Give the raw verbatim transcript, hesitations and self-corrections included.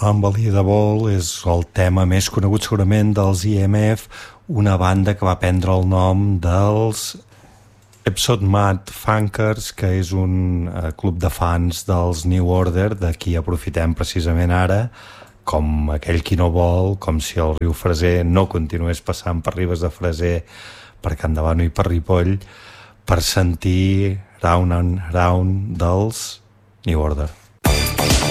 Unbelievable és el tema més conegut segurament dels E M F, una banda que va prendre el nom dels Epsom Mad Funkers, que és un eh, club de fans dels New Order, de qui aprofitem precisament ara, com aquell qui no vol, com si el riu Freser no continués passant per Ribes de Freser, per Can Davano i per Ripoll, per sentir Round and Round dels New Order.